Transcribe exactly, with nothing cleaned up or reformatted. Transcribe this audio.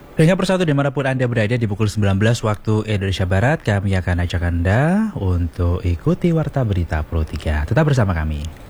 Pendengar Persatu dimanapun Anda berada di pukul sembilan belas waktu Indonesia Barat, kami akan ajak Anda untuk ikuti Warta Berita Pro tiga. Tetap bersama kami.